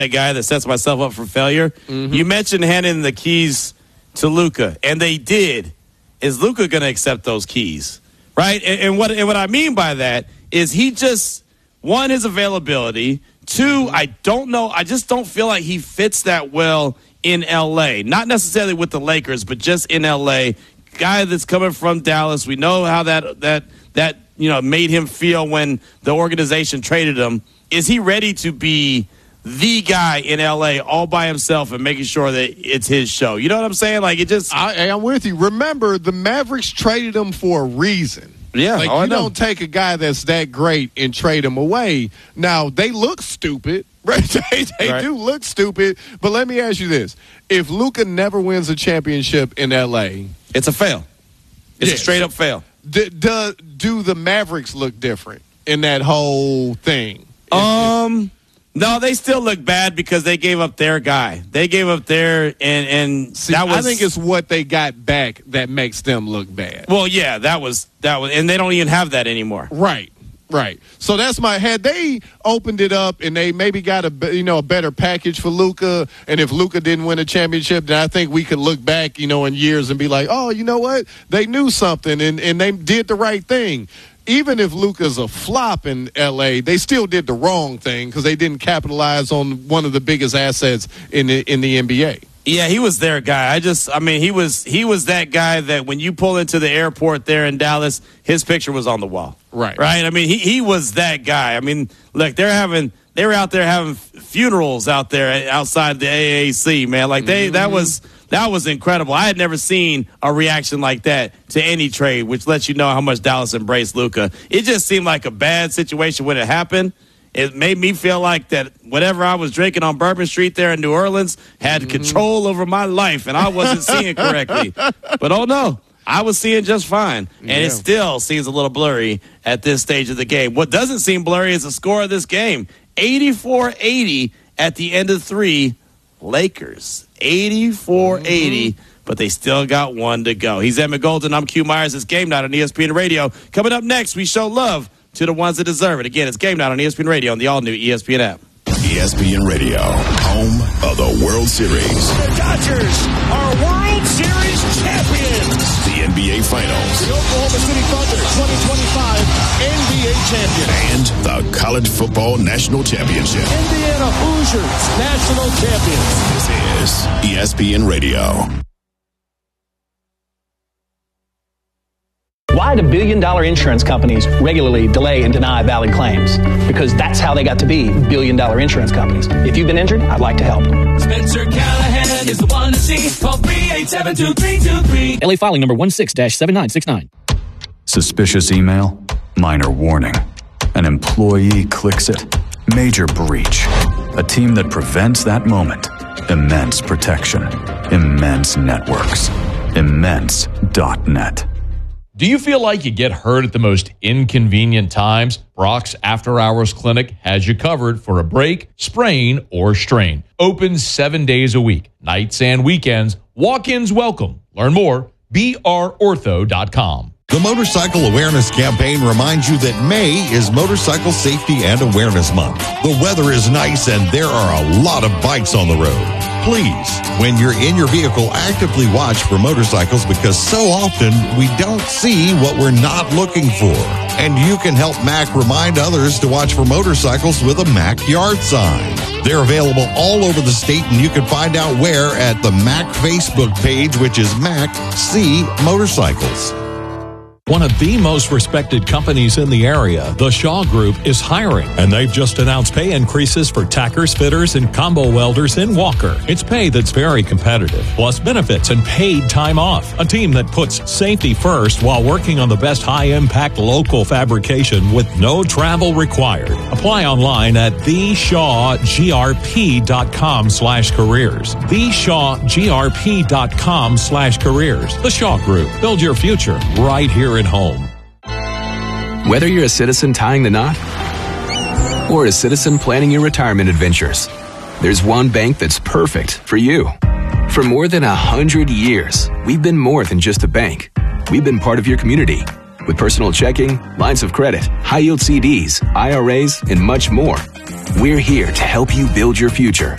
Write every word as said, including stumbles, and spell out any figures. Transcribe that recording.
a guy that sets myself up for failure. Mm-hmm. You mentioned handing the keys to Luka, and they did. Is Luka going to accept those keys? Right? And, and what and what I mean by that is he just, one, his availability. Two, I don't know. I just don't feel like he fits that well in L A. Not necessarily with the Lakers, but just in L A. Guy that's coming from Dallas. We know how that that that you know made him feel when the organization traded him. Is he ready to be the guy in L A all by himself and making sure that it's his show? You know what I'm saying? Like, it just... I, I'm with you. Remember, the Mavericks traded him for a reason. Yeah, like, oh, you don't take a guy that's that great and trade him away. Now, they look stupid, right? they they right. do look stupid. But let me ask you this. If Luka never wins a championship in L A... It's a fail. It's yes. a straight-up fail. Do, do, do the Mavericks look different in that whole thing? Um... No, they still look bad because they gave up their guy. They gave up their and and See, that was. I think it's what they got back that makes them look bad. Well, yeah, that was that was, and they don't even have that anymore. Right, right. So that's my. Had they opened it up and they maybe got a you know a better package for Luka, and if Luka didn't win a championship, then I think we could look back you know in years and be like, oh, you know what, they knew something and and they did the right thing. Even if Luka's a flop in L A, they still did the wrong thing because they didn't capitalize on one of the biggest assets in the in the N B A. Yeah, he was their guy. I just, I mean, he was he was that guy that when you pull into the airport there in Dallas, his picture was on the wall. Right, right. I mean, he he was that guy. I mean, look, they're having they were out there having funerals out there outside the A A C, man. Like they mm-hmm. that was. That was incredible. I had never seen a reaction like that to any trade, which lets you know how much Dallas embraced Luka. It just seemed like a bad situation when it happened. It made me feel like that whatever I was drinking on Bourbon Street there in New Orleans had mm-hmm. control over my life, and I wasn't seeing correctly. But, oh, no, I was seeing just fine. And yeah. it still seems a little blurry at this stage of the game. What doesn't seem blurry is the score of this game. eighty-four eighty at the end of three. Lakers, eighty-four eighty, mm-hmm. but they still got one to go. He's Emmett Golden. I'm Q Myers. It's Game Night on E S P N Radio. Coming up next, we show love to the ones that deserve it. Again, it's Game Night on E S P N Radio on the all-new E S P N app. E S P N Radio, home of the World Series. The Dodgers are World Series champions. The N B A Finals. The Oklahoma City Thunder twenty twenty-five N B A champion. And the College Football National Championship. Indiana Hoosiers national champions. This is E S P N Radio. Why do billion-dollar insurance companies regularly delay and deny valid claims? Because that's how they got to be billion-dollar insurance companies. If you've been injured, I'd like to help. Spencer Callahan is the one to see. Call three eight seven, two three two three. L A filing number one six dash seven nine six nine. Suspicious email? Minor warning. An employee clicks it? Major breach. A team that prevents that moment? Immense protection. Immense networks. Immense dot net. Do you feel like you get hurt at the most inconvenient times? Brock's After Hours Clinic has you covered for a break, sprain, or strain. Open seven days a week, nights and weekends. Walk-ins welcome. Learn more, b r ortho dot com. The Motorcycle Awareness Campaign reminds you that May is Motorcycle Safety and Awareness Month. The weather is nice and there are a lot of bikes on the road. Please, when you're in your vehicle, actively watch for motorcycles because so often we don't see what we're not looking for. And you can help M A C remind others to watch for motorcycles with a M A C yard sign. They're available all over the state, and you can find out where at the M A C Facebook page, which is M A C C Motorcycles. One of the most respected companies in the area, the Shaw Group, is hiring, and they've just announced pay increases for tackers, fitters, and combo welders in Walker. It's pay that's very competitive, plus benefits and paid time off. A team that puts safety first while working on the best high-impact local fabrication with no travel required. Apply online at the shaw g r p dot com slash careers. the shaw g r p dot com slash careers. The Shaw Group. Build your future right here at home. Whether you're a citizen tying the knot or a citizen planning your retirement adventures, there's one bank that's perfect for you. For more than a hundred years, we've been more than just a bank. We've been part of your community with personal checking, lines of credit, high-yield C Ds, I R As, and much more. We're here to help you build your future